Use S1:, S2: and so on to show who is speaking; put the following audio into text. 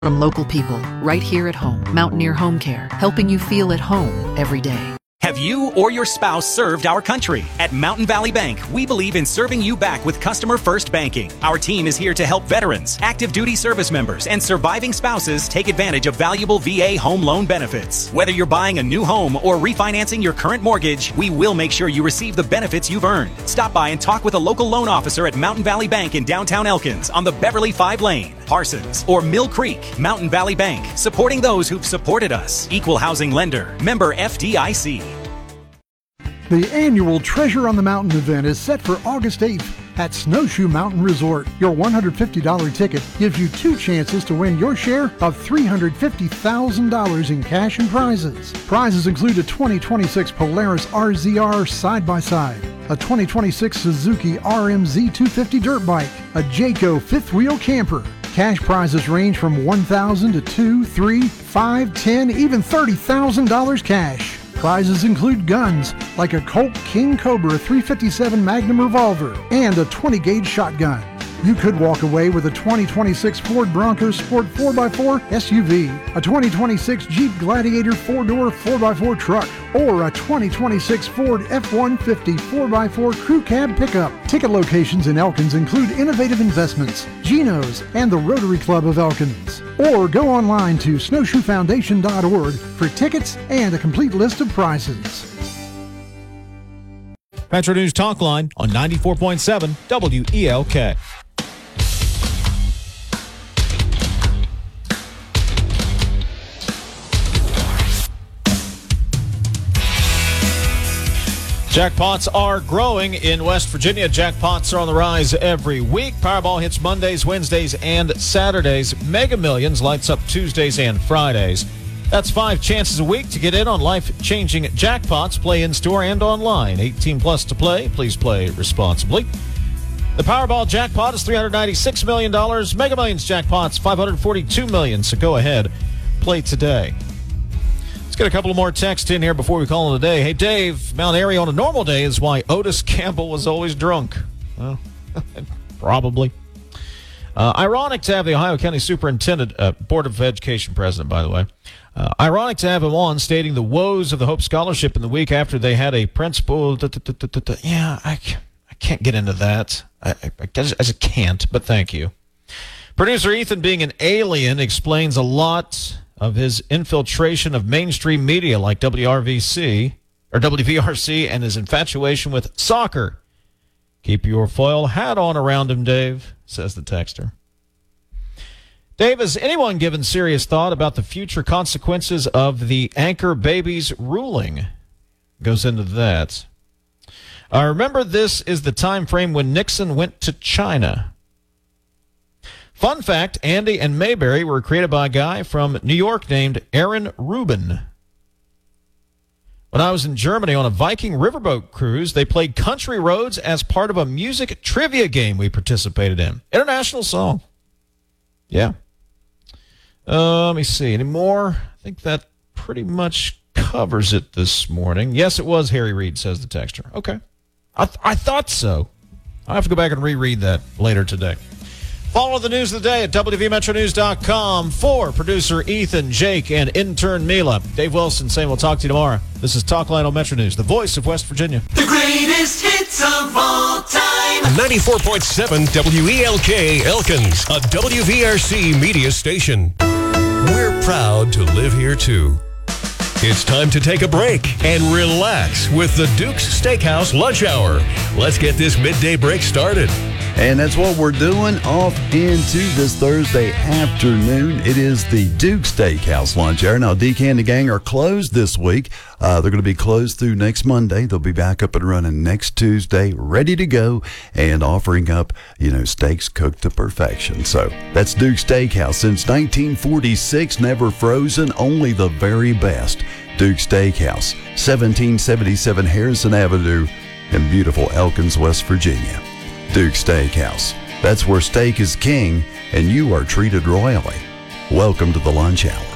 S1: From local people, right here at home. Mountaineer Home Care, helping you feel at home every day.
S2: Have you or your spouse served our country? At Mountain Valley Bank, we believe in serving you back with customer first banking. Our team is here to help veterans, active duty service members, and surviving spouses take advantage of valuable VA home loan benefits. Whether you're buying a new home or refinancing your current mortgage, we will make sure you receive the benefits you've earned. Stop by and talk with a local loan officer at Mountain Valley Bank in downtown Elkins on the Beverly 5 Lane, Parsons, or Mill Creek. Mountain Valley Bank, supporting those who've supported us. Equal housing lender. Member FDIC.
S3: The annual Treasure on the Mountain event is set for August 8th at Snowshoe Mountain Resort. Your $150 ticket gives you 2 chances to win your share of $350,000 in cash and prizes. Prizes include a 2026 Polaris RZR side-by-side, a 2026 Suzuki RMZ 250 dirt bike, a Jayco 5th wheel camper. Cash prizes range from $1,000 to $2, $3, $5, $10, even $30,000 cash. Prizes include guns like a Colt King Cobra 357 Magnum revolver and a 20-gauge shotgun. You could walk away with a 2026 Ford Bronco Sport 4x4 SUV, a 2026 Jeep Gladiator 4-door 4x4 truck, or a 2026 Ford F-150 4x4 crew cab pickup. Ticket locations in Elkins include Innovative Investments, Geno's, and the Rotary Club of Elkins. Or go online to snowshoefoundation.org for tickets and a complete list of prices.
S4: Metro News Talk Line on 94.7 WELK. Jackpots are growing in West Virginia. Jackpots are on the rise every week. Powerball hits Mondays, Wednesdays, and Saturdays. Mega Millions lights up Tuesdays and Fridays. That's 5 chances a week to get in on life-changing jackpots. Play in-store and online. 18 plus to play. Please play responsibly. The Powerball jackpot is $396 million. Mega Millions jackpot's $542 million. So go ahead, play today. Let's get a couple of more texts in here before we call it a day. Hey, Dave, Mount Airy on a normal day is why Otis Campbell was always drunk. Well, probably. Ironic to have the Ohio County Superintendent, Board of Education president, by the way. Ironic to have him on stating the woes of the Hope Scholarship in the week after they had a principal. Yeah, I can't get into that. I just can't, but thank you. Producer Ethan, being an alien, explains a lot of his infiltration of mainstream media like WRVC and his infatuation with soccer. Keep your foil hat on around him, Dave, says the texter. Dave, has anyone given serious thought about the future consequences of the Anchor Babies ruling? Goes into that. Remember, this is the time frame when Nixon went to China. Fun fact, Andy and Mayberry were created by a guy from New York named Aaron Rubin. When I was in Germany on a Viking riverboat cruise, they played Country Roads as part of a music trivia game we participated in. International song. Yeah. Let me see. Any more? I think that pretty much covers it this morning. Yes, it was Harry Reid, says the texter. Okay. I thought so. I'll have to go back and reread that later today. Follow the news of the day at WVMetroNews.com. For producer Ethan, Jake, and intern Mila, Dave Wilson saying we'll talk to you tomorrow. This is Talkline on Metro News, the voice of West Virginia.
S5: The greatest hits of all time.
S6: 94.7 WELK Elkins, a WVRC media station. We're proud to live here, too. It's time to take a break and relax with the Duke's Steakhouse Lunch Hour. Let's get this midday break started.
S7: And that's what we're doing off into this Thursday afternoon. It is the Duke Steakhouse Lunch Hour. Now, DK and the gang are closed this week. They're going to be closed through next Monday. They'll be back up and running next Tuesday, ready to go, and offering up, steaks cooked to perfection. So that's Duke Steakhouse. Since 1946, never frozen, only the very best. Duke Steakhouse, 1777 Harrison Avenue in beautiful Elkins, West Virginia. Duke Steakhouse. That's where steak is king, and you are treated royally. Welcome to the lunch hour.